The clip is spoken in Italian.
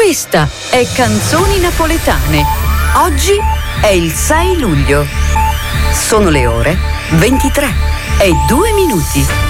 Questa è Canzoni Napoletane. Oggi è il 6 luglio. Sono le ore 23:02.